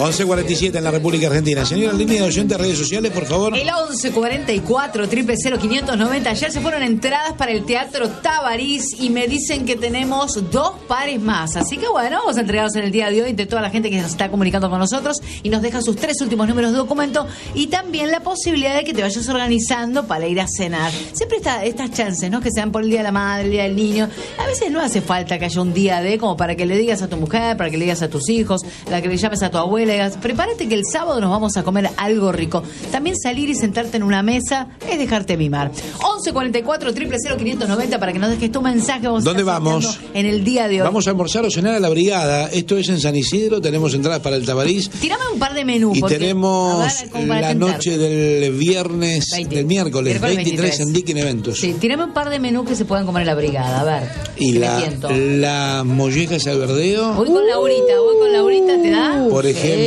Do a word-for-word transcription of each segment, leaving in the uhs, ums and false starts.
once cuarenta y siete en la República Argentina. Señora, línea de oyentes, redes sociales, por favor. El once cuarenta y cuatro, cero cero quinientos noventa. Ayer se fueron entradas para el Teatro Tabarís y me dicen que tenemos dos pares más. Así que bueno, vamos a entregarlos en el día de hoy de toda la gente que se está comunicando con nosotros y nos deja sus tres últimos números de documento y también la posibilidad de que te vayas organizando para ir a cenar. Siempre está estas chances, ¿no? Que sean por el Día de la Madre, el Día del Niño. A veces no hace falta que haya un día de como para que le digas a tu mujer, para que le digas a tus hijos, para que le llames a tu abuela y digas, prepárate que el sábado nos vamos a comer algo rico. También salir y sentarte en una mesa es dejarte mimar. once cuarenta y cuatro, cero cero quinientos noventa para que nos dejes tu mensaje. Vamos ¿Dónde vamos? En el día de hoy. Vamos a almorzar o cenar a la Brigada. Esto es en San Isidro. Tenemos entradas para el Tabarís. Tirame un par de menús. Y porque, tenemos ver, la noche del viernes, veinte, del miércoles, miércoles veintitrés, veintitrés en Dicken Eventos. Sí, tirame un par de menús que se puedan comer en la Brigada. A ver. Y la, la mollejas al verdeo. Voy con Laurita, voy con Laurita, ¿te da? Por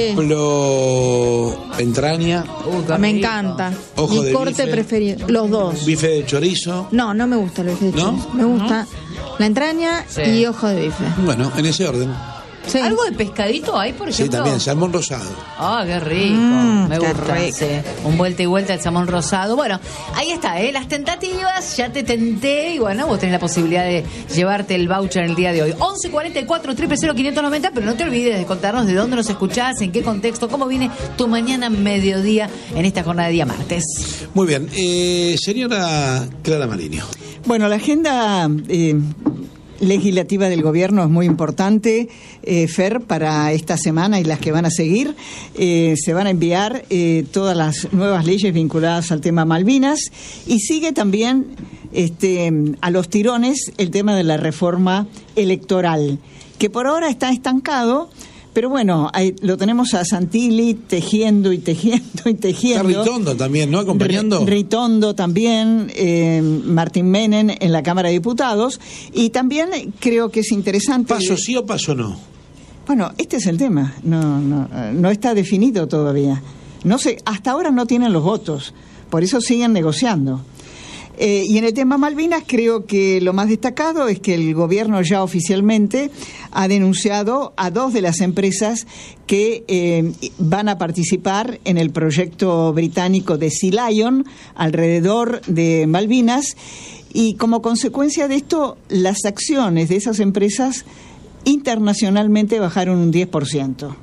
ejemplo, sí. Entraña. Uy, me encanta. Ojo Mi de corte bife. preferido. Los dos. Bife de chorizo. No, no me gusta el bife de ¿No? chorizo. Me gusta ¿No? la entraña sí. y ojo de bife. Bueno, en ese orden. Sí. ¿Algo de pescadito hay, por ejemplo? Sí, también, salmón rosado. Ah, oh, qué rico. Mm, me qué gusta. rico. Sí. Un vuelta y vuelta el salmón rosado. Bueno, ahí está, ¿eh? Las tentativas, ya te tenté y bueno, vos tenés la posibilidad de llevarte el voucher en el día de hoy. once cuarenta y cuatro, cero cero quinientos noventa, pero no te olvides de contarnos de dónde nos escuchás, en qué contexto, cómo viene tu mañana mediodía en esta jornada de día martes. Muy bien. Eh, señora Clara Mariño. Bueno, la agenda... Eh, legislativa del gobierno es muy importante, eh, Fer, para esta semana y las que van a seguir. Eh, se van a enviar eh, todas las nuevas leyes vinculadas al tema Malvinas y sigue también este, a los tirones el tema de la reforma electoral, que por ahora está estancado. Pero bueno, ahí lo tenemos a Santilli tejiendo y tejiendo y tejiendo. Está Ritondo también, ¿no? Acompañando. Ritondo también, eh, Martín Menem en la Cámara de Diputados. Y también creo que es interesante... ¿Paso sí o paso no? Bueno, este es el tema. No, no, no está definido todavía. No sé, hasta ahora no tienen los votos. Por eso siguen negociando. Eh, y en el tema Malvinas creo que lo más destacado es que el gobierno ya oficialmente ha denunciado a dos de las empresas que eh, van a participar en el proyecto británico de Sea Lion alrededor de Malvinas, y como consecuencia de esto las acciones de esas empresas internacionalmente bajaron un diez por ciento.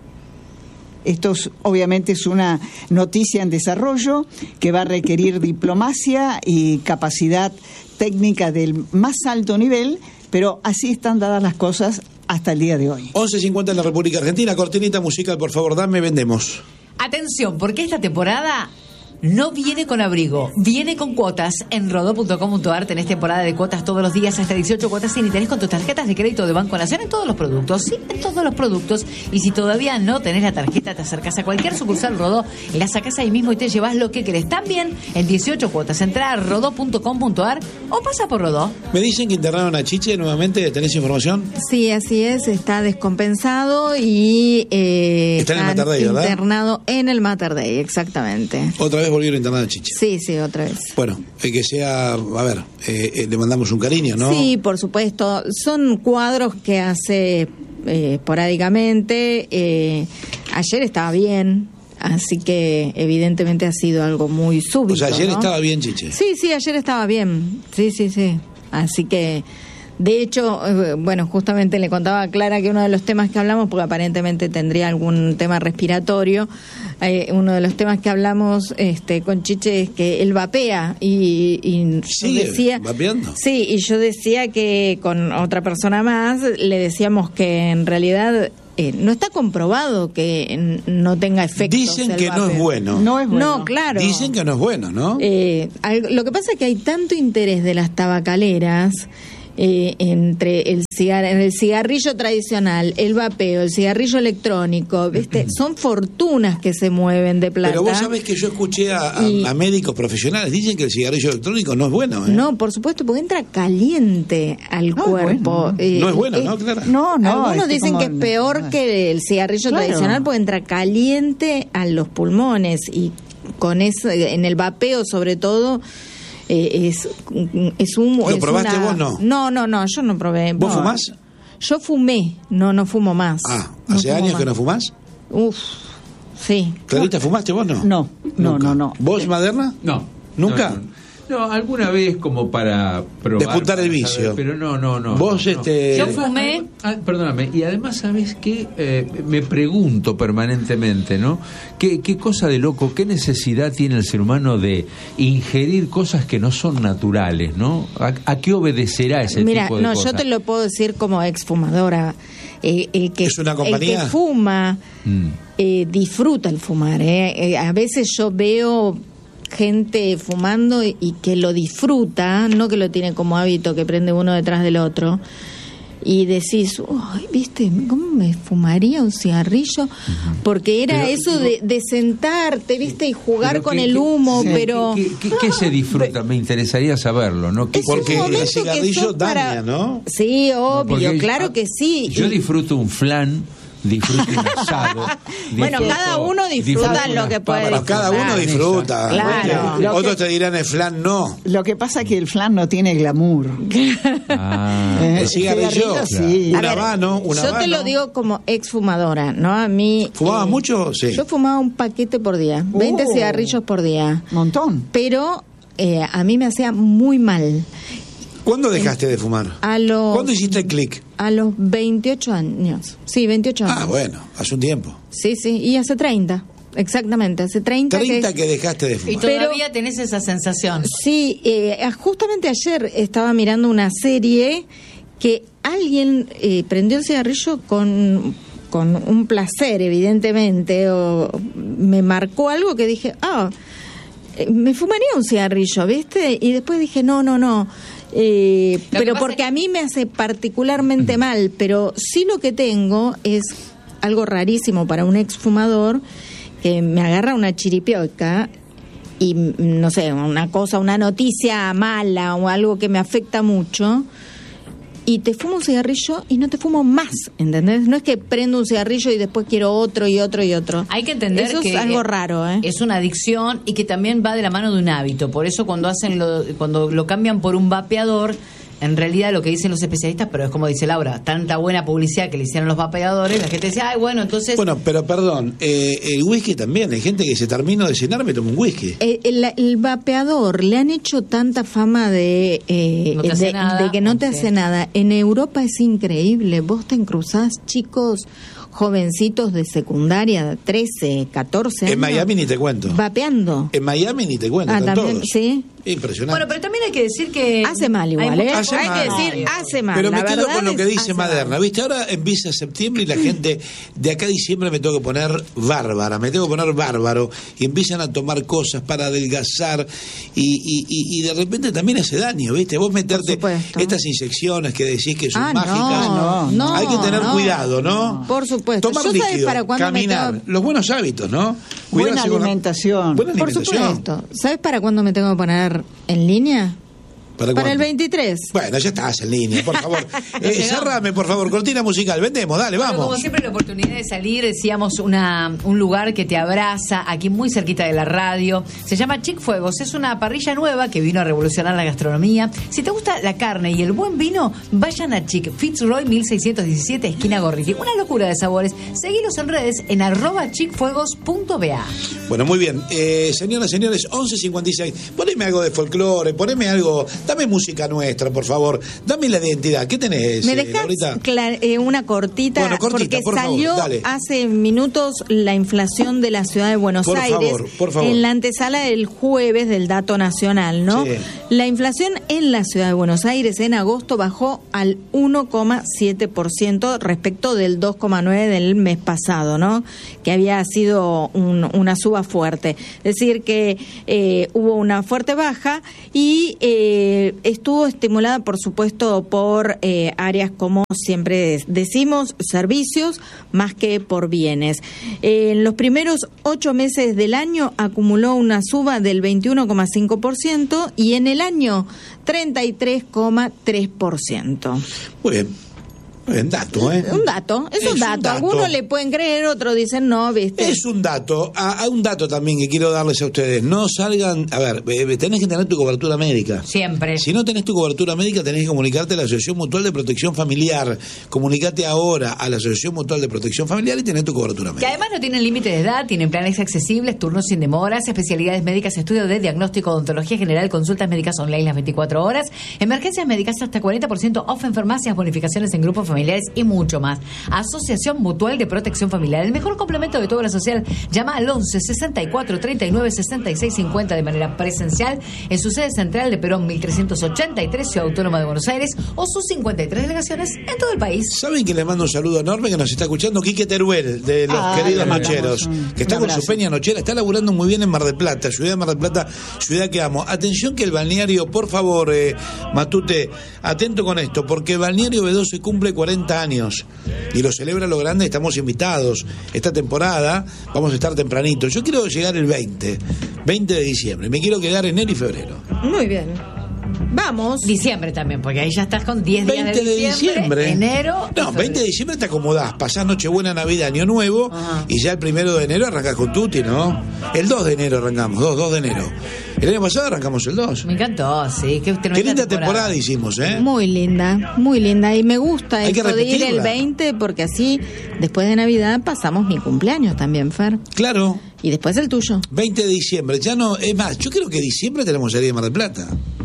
Esto es, obviamente es una noticia en desarrollo que va a requerir diplomacia y capacidad técnica del más alto nivel, pero así están dadas las cosas hasta el día de hoy. once cincuenta en la República Argentina. Cortinita musical, por favor, dame, vendemos. Atención, porque esta temporada no viene con abrigo, viene con cuotas. En rodó punto com punto ar tenés temporada de cuotas todos los días, hasta dieciocho cuotas sin interés con tus tarjetas de crédito de Banco Nación en todos los productos, sí, en todos los productos. Y si todavía no tenés la tarjeta, te acercás a cualquier sucursal Rodó, la sacás ahí mismo y te llevas lo que querés. También en dieciocho cuotas. Entrá a rodó punto com punto ar o pasa por Rodó. Me dicen que internaron a Chiche nuevamente, ¿tenés información? Sí, así es, está descompensado y eh, está en el Mater Dei, ¿verdad? Internado en el Mater Dei, exactamente. Otra vez volvieron a internar a Chiche. Sí, sí, otra vez. Bueno, eh, que sea, a ver, eh, eh, le mandamos un cariño, ¿no? Sí, por supuesto. Son cuadros que hace eh, esporádicamente. Eh, ayer estaba bien, así que evidentemente ha sido algo muy súbito. O sea, ayer ¿no? estaba bien, Chiche. Sí, sí, ayer estaba bien. Sí, sí, sí. Así que... De hecho, eh, bueno, justamente le contaba a Clara que uno de los temas que hablamos, porque aparentemente tendría algún tema respiratorio, eh, uno de los temas que hablamos este, con Chiche es que él vapea y, y ¿Sigue decía, vapeando? Sí, y yo decía que con otra persona más le decíamos que en realidad eh, no está comprobado que no tenga efectos. Dicen el que vapeo. no es bueno. No es bueno. No, claro. Dicen que no es bueno, ¿no? Eh, al- lo que pasa es que hay tanto interés de las tabacaleras eh, entre el cigar- en el cigarrillo tradicional, el vapeo, el cigarrillo electrónico, ¿viste? Son fortunas que se mueven de plata. Pero vos sabés que yo escuché a, a, Y- a médicos profesionales, dicen que el cigarrillo electrónico no es bueno, ¿eh? No, por supuesto, porque entra caliente al No, cuerpo. bueno. Eh, No es bueno, eh, ¿no, Clara? No, no. Algunos este dicen como- que es peor que el cigarrillo Claro. tradicional porque entra caliente a los pulmones y con eso, en el vapeo sobre todo, eh, es, es humo. ¿Lo es probaste una- vos, no? No, no, no, yo no probé. ¿Vos no. fumás? Yo fumé, no, no fumo más. Ah, No ¿hace fumo años más. que no fumás? Uf, sí. ¿Clarita, fumaste vos no? No, no, Nunca. no, no. ¿Vos, Maderna? No. ¿Nunca? No, no. No, alguna vez como para probar. Despuntar el para vicio. saber, pero no, no, no. Vos, no, este... Yo no. fumé. Ah, perdóname, y además, ¿sabes qué? Eh, me pregunto permanentemente, ¿no? ¿Qué, ¿Qué cosa de loco, qué necesidad tiene el ser humano de ingerir cosas que no son naturales, ¿no? ¿A, a qué obedecerá ese Mira, tipo de no, cosas? yo te lo puedo decir como exfumadora. Eh, el que, ¿Es una el compañía? que fuma, Mm. eh, disfruta el fumar. Eh. Eh, a veces yo veo gente fumando y, y que lo disfruta, no que lo tiene como hábito, que prende uno detrás del otro. Y decís, uy, ¿viste? ¿Cómo me fumaría un cigarrillo? Porque era Pero, eso de, de sentarte, ¿viste? Y jugar Pero con ¿qué- el qué- humo, sí, pero... ¿Qué, qué, qué se disfruta? Me interesaría saberlo, ¿no? ¿Qué- Es un Porque el momento que cigarrillo sos para- daña, ¿no? Sí, obvio, Porque, claro ah, que sí. Yo Y- disfruto un flan, disfruto un asado. Bueno, disfruto- cada uno disfruta disfruto lo unas que puede papas Pero cada con uno mayonesa. disfruta. Claro. ¿viste? Otros te dirán el flan no. Lo que pasa es que el flan no tiene glamour. Ah, ¿Eh? El cigarrillo, sí. A un ver, habano, un yo te habano. lo digo como exfumadora, ¿no? A mí... ¿Fumabas eh, mucho? Sí. Yo fumaba un paquete por día, veinte Oh. cigarrillos por día, Montón. pero eh, a mí me hacía muy mal. ¿Cuándo dejaste de fumar? A los, ¿Cuándo hiciste el clic? a los veintiocho años. Sí, veintiocho años. Ah, bueno, hace un tiempo. Sí, sí, y hace treinta, exactamente, hace treinta, treinta que... que dejaste de Y fumar. Pero- todavía tenés esa sensación. Sí, eh, justamente ayer estaba mirando una serie que alguien eh, prendió el cigarrillo con, con un placer, evidentemente, o me marcó algo que dije, ah, eh, me fumaría un cigarrillo, ¿viste? Y después dije, no, no, no. Eh, que pero pasa porque es- a mí me hace particularmente mal, pero sí lo que tengo es algo rarísimo para un exfumador, que me agarra una chiripioca y no sé, una cosa, una noticia mala o algo que me afecta mucho, y te fumo un cigarrillo y no te fumo más, ¿entendés? No es que prendo un cigarrillo y después quiero otro y otro y otro. Hay que entender Eso que es algo raro, ¿eh? es una adicción y que también va de la mano de un hábito. Por eso cuando hacen lo, cuando lo cambian por un vapeador, en realidad lo que dicen los especialistas, pero es como dice Laura, tanta buena publicidad que le hicieron los vapeadores, la gente dice, ay, bueno, entonces... Bueno, pero perdón, eh, el whisky también. Hay gente que se termina de cenar, me toma un whisky. Eh, el, el vapeador le han hecho tanta fama de, eh, No te hace de, nada, de que no te ok. hace nada. En Europa es increíble. Vos te cruzás chicos jovencitos de secundaria, trece, catorce años. En Miami ni te cuento. Vapeando. En Miami ni te cuento. Ah, están también, todos. sí. Impresionante. Bueno, pero también hay que decir que... Hace mal hay igual, mucha- ¿eh? Hace Hay mal. que decir, hace mal. Pero La me quedo verdad con lo que es, dice hace Maderna, mal. ¿viste? Ahora empieza septiembre y la gente de acá a diciembre me tengo que poner bárbara, me tengo que poner bárbaro y empiezan a tomar cosas para adelgazar y, y, y, y de repente también hace daño, ¿viste? Vos meterte supuesto. estas inyecciones que decís que son Ah, mágicas, no, no, hay que tener no. cuidado, ¿no? Por supuesto. Tomar Yo sabés líquido, para cuándo me caminar, tengo- los buenos hábitos, ¿no? Buena Cuidarse con la- alimentación. Buena Por alimentación. supuesto. ¿Sabes para cuándo me tengo que poner en línea? ¿Para, Para el cuándo? veintitrés. Bueno, ya estás en línea, por favor. Eh, cerrame, por favor, cortina musical. Vendemos, dale, Bueno, como vamos. siempre, la oportunidad de salir, decíamos, una, un lugar que te abraza, aquí muy cerquita de la radio. Se llama Chic Fuegos. Es una parrilla nueva que vino a revolucionar la gastronomía. Si te gusta la carne y el buen vino, vayan a Chic. Fitzroy mil seiscientos diecisiete, esquina Gorriti. Una locura de sabores. Seguilos en redes en arroba chicfuegos punto b a. Bueno, muy bien. Eh, señoras, señores, once cincuenta y seis. Poneme algo de folclore, poneme algo. Dame música nuestra, por favor. Dame la identidad. ¿Qué tenés, ¿Me eh, dejas Laurita? clar- eh, una cortita? Bueno, cortita, porque por favor, salió dale. hace minutos la inflación de la ciudad de Buenos Por Aires favor, por favor. en la antesala del jueves del dato nacional, ¿no? Sí. La inflación en la ciudad de Buenos Aires en agosto bajó al uno coma siete por ciento respecto del dos coma nueve por ciento del mes pasado, ¿no? Que había sido un- una suba fuerte. Es decir, que eh, hubo una fuerte baja y eh, estuvo estimulada, por supuesto, por eh, áreas como siempre decimos, servicios, más que por bienes. Eh, en los primeros ocho meses del año acumuló una suba del veintiuno coma cinco por ciento y en el año treinta y tres coma tres por ciento. Muy bien. Un dato, ¿eh? Un dato, es, Es un, dato. un dato. Algunos le pueden creer, otros dicen no, ¿viste? Es un dato. Hay un dato también que quiero darles a ustedes. No salgan. A ver, eh, tenés que tener tu cobertura médica. Siempre. Si no tenés tu cobertura médica, tenés que comunicarte a la Asociación Mutual de Protección Familiar. Comunicate ahora a la Asociación Mutual de Protección Familiar y tenés tu cobertura Que médica. además no tienen límite de edad, tienen planes accesibles, turnos sin demoras, especialidades médicas, estudio de diagnóstico, odontología general, consultas médicas online las veinticuatro horas, emergencias médicas hasta cuarenta por ciento off en farmacias, bonificaciones en grupos familiares y mucho más. Asociación Mutual de Protección Familiar, el mejor complemento de toda la social. Llama al once sesenta y cuatro treinta y nueve sesenta y seis cincuenta de manera presencial en su sede central de Perón mil trescientos ochenta y tres, Ciudad Autónoma de Buenos Aires, o sus cincuenta y tres delegaciones en todo el país. ¿Saben que le mando un saludo enorme que nos está escuchando? Quique Teruel, de los Ah, queridos le mandamos nocheros, un- que está un con su abrazo. peña nochera, está laburando muy bien en Mar del Plata, ciudad de Mar del Plata, ciudad que amo. Atención que el balneario, por favor, eh, Matute, atento con esto, porque el balneario B doce cumple cuarenta años y lo celebra lo grande, estamos invitados. Esta temporada vamos a estar tempranito. Yo quiero llegar el veinte, veinte de diciembre, me quiero quedar enero y febrero. Muy bien. Vamos. Diciembre también, porque ahí ya estás con diez días veinte de diciembre. enero. y No, febrero. veinte de diciembre te acomodás, pasás Nochebuena, Navidad, Año Nuevo, Ajá. y ya el primero de enero arrancás con Tuti, ¿no? El dos de enero arrancamos, dos, dos de enero. El año pasado arrancamos el dos. Me encantó, sí. Qué, Qué linda temporada hicimos, ¿eh? Muy linda, muy linda. Y me gusta Hay que esto de ir el repetirla. veinte, porque así, después de Navidad, pasamos mi cumpleaños también, Fer. Claro, Y después el tuyo. veinte de diciembre. Ya no, es más, yo creo que diciembre tenemos el día de Mar del Plata.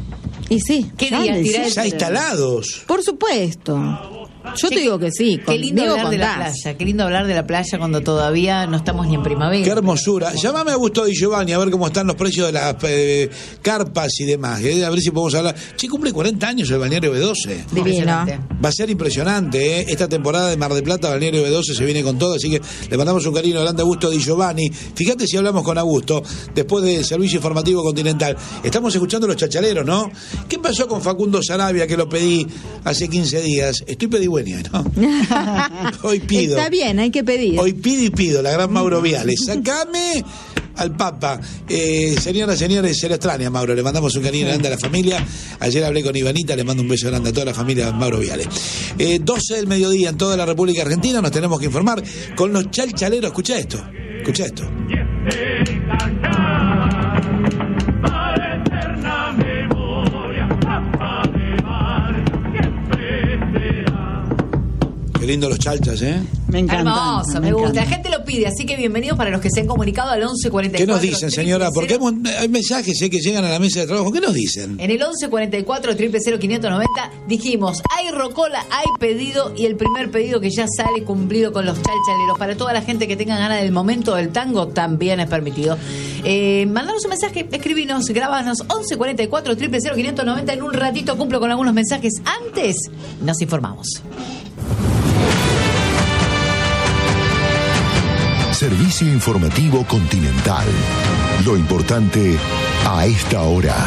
Y sí. ¿Qué ya día le tirá decía. el- Ya instalados. Por supuesto. Yo te Che, digo que sí. Qué lindo conmigo hablar de la contás. playa. Qué lindo hablar de la playa cuando todavía no estamos ni en primavera. Qué hermosura. Llámame a Augusto Di Giovanni a ver cómo están los precios de las eh, carpas y demás. eh, A ver si podemos hablar. Che, cumple cuarenta años el balneario B doce. Divino. Impresionante. Va a ser impresionante, ¿eh? Esta temporada de Mar del Plata, Balneario B doce se viene con todo, así que le mandamos un cariño grande a Augusto Di Giovanni. Fíjate si hablamos con Augusto después del servicio informativo continental. Estamos escuchando los chachaleros, ¿no? ¿Qué pasó con Facundo Sarabia, que lo pedí hace quince días? Estoy pedigüeño, ¿no? Hoy pido. Está bien, hay que pedir. Hoy pido y pido, la gran Mauro Viales. Sacame al Papa. Eh, señoras, señores, se lo extraña, Mauro. Le mandamos un cariño grande a la familia. Ayer hablé con Ivanita, le mando un beso grande a toda la familia de Mauro Viales. Eh, doce del mediodía en toda la República Argentina, nos tenemos que informar con los chalchaleros. Escucha esto, escucha esto. Qué lindo los chalchas, ¿eh? Me encanta. Hermoso, me, gusta. La gente lo pide, así que bienvenidos para los que se han comunicado al once cuarenta y ¿Qué cuatro. nos dicen, señora? Porque hemos- hay mensajes eh, que llegan a la mesa de trabajo. ¿Qué nos dicen? En el once cuarenta y cuatro, cero cero quinientos noventa dijimos, hay rocola, hay pedido, y el primer pedido que ya sale cumplido con los chalchaleros. Para toda la gente que tenga ganas del momento del tango, también es permitido. Eh, mandanos un mensaje, escribinos, grabanos, once cuarenta y cuatro, cero cero quinientos noventa. En un ratito cumplo con algunos mensajes. Antes, nos informamos. Servicio Informativo Continental. Lo importante a esta hora.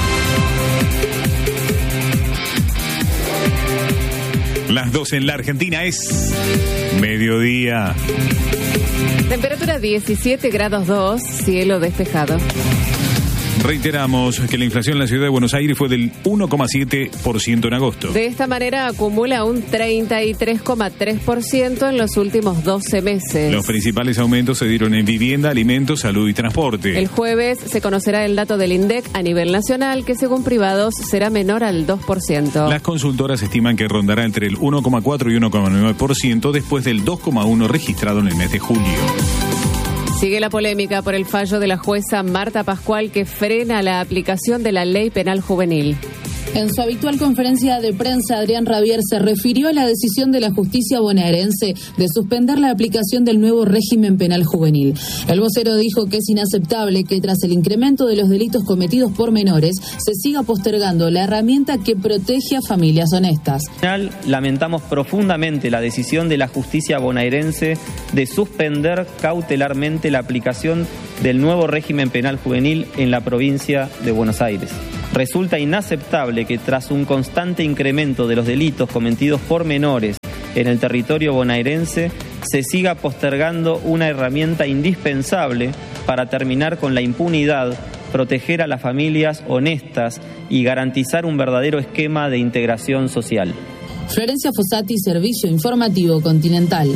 Las doce en la Argentina es mediodía. Temperatura diecisiete grados dos, cielo despejado. Reiteramos que la inflación en la ciudad de Buenos Aires fue del uno coma siete por ciento en agosto. De esta manera acumula un treinta y tres coma tres por ciento en los últimos doce meses. Los principales aumentos se dieron en vivienda, alimentos, salud y transporte. El jueves se conocerá el dato del INDEC a nivel nacional, que según privados será menor al dos por ciento. Las consultoras estiman que rondará entre el uno coma cuatro y uno coma nueve por ciento después del dos coma uno por ciento registrado en el mes de julio. Sigue la polémica por el fallo de la jueza Marta Pascual, que frena la aplicación de la ley penal juvenil. En su habitual conferencia de prensa, Adrián Rabier se refirió a la decisión de la justicia bonaerense de suspender la aplicación del nuevo régimen penal juvenil. El vocero dijo que es inaceptable que tras el incremento de los delitos cometidos por menores se siga postergando la herramienta que protege a familias honestas. Lamentamos profundamente la decisión de la justicia bonaerense de suspender cautelarmente la aplicación del nuevo régimen penal juvenil en la provincia de Buenos Aires. Resulta inaceptable que tras un constante incremento de los delitos cometidos por menores en el territorio bonaerense se siga postergando una herramienta indispensable para terminar con la impunidad, proteger a las familias honestas y garantizar un verdadero esquema de integración social. Florencia Fossati, Servicio Informativo Continental.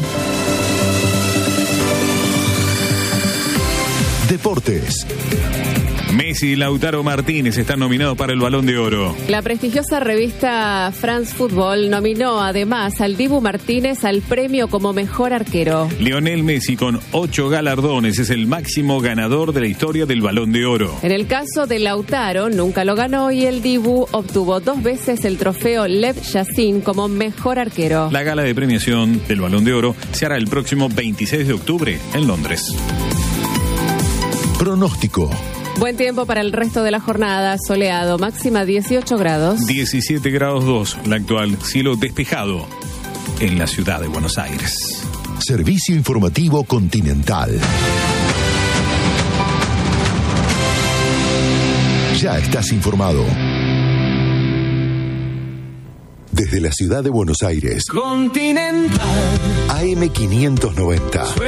Deportes. Messi y Lautaro Martínez están nominados para el Balón de Oro. La prestigiosa revista France Football nominó además al Dibu Martínez al premio como mejor arquero. Lionel Messi, con ocho galardones, es el máximo ganador de la historia del Balón de Oro. En el caso de Lautaro, nunca lo ganó y el Dibu obtuvo dos veces el trofeo Lev Yassin como mejor arquero. La gala de premiación del Balón de Oro se hará el próximo veintiséis de octubre en Londres. Pronóstico. Buen tiempo para el resto de la jornada, soleado, máxima dieciocho grados. diecisiete grados dos, la actual, cielo despejado en la ciudad de Buenos Aires. Servicio Informativo Continental. Ya estás informado. Desde la ciudad de Buenos Aires. Continental. A M quinientos noventa.